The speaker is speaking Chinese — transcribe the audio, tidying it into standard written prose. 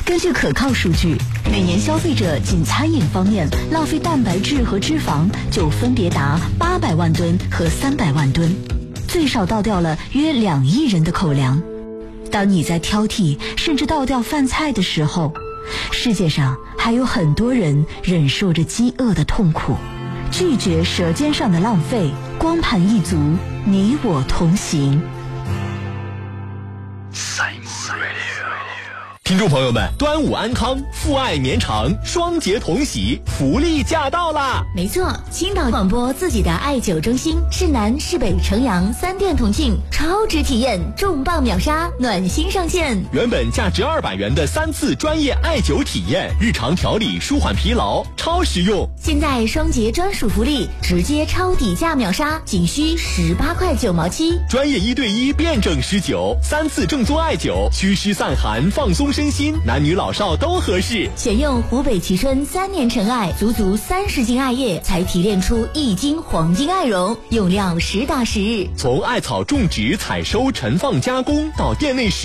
根据可靠数据，每年消费者仅餐饮方面浪费蛋白质和脂肪就分别达800万吨和300万吨，最少倒掉了约2亿人的口粮。当你在挑剔甚至倒掉饭菜的时候，世界上还有很多人忍受着饥饿的痛苦。拒绝舌尖上的浪费，光盘一族，你我同行。 听众朋友们，端午安康，父爱绵长，双节同喜，福利驾到啦！ 没错，青岛广播自己的艾灸中心，市南、市北、城阳3店同庆，超值体验，重磅秒杀，暖心上线。 原本价值200元的3次专业艾灸体验，日常调理舒缓疲劳，超实用。 现在双节专属福利，直接超底价秒杀，仅需18块9毛7。 专业1对1辩证施灸，3次正宗艾灸，祛湿散寒，放松身心，男女老少都合适。 选用湖北蕲春3年陈艾，足30斤艾叶才提炼出1斤黄金艾绒，用料实打实。 从艾草种植、采收、陈放、加工到店内使